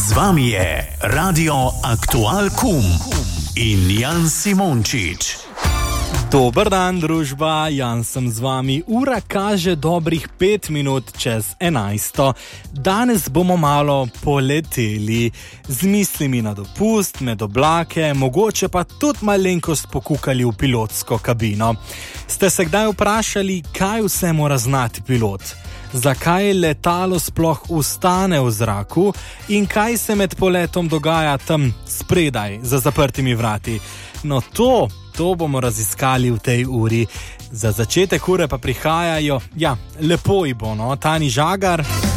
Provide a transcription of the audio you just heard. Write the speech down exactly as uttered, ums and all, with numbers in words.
Z vami je Radio Aktual Kum in Jan Simončič. Dober dan, družba, Jan sem z vami. Ura kaže dobrih pet minut čez enajsto. Danes bomo malo poleteli, z mislimi na dopust, med oblake, mogoče pa tudi malenkost pokukali v pilotsko kabino. Ste se kdaj vprašali, kaj vse mora znati pilot? Zakaj letalo sploh ustane v zraku in kaj se med poletom dogaja tam spredaj, za zaprtimi vrati? No to, to bomo raziskali v tej uri. Za začetek ure pa prihajajo, ja, lepo ji bo, no, Tani Žagar.